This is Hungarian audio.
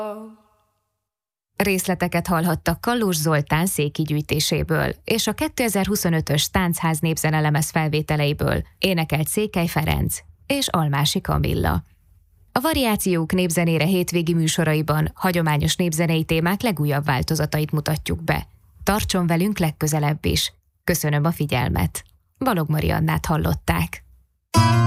Részleteket hallhattak Kallós Zoltán székigyűjtéséből, és a 2025-ös Táncház népzenelemez felvételeiből énekelt Székely Ferenc és Almási Kamilla. A Variációk népzenére hétvégi műsoraiban hagyományos népzenei témák legújabb változatait mutatjuk be. Tartson velünk legközelebb is. Köszönöm a figyelmet. Balog Mariannát hallották.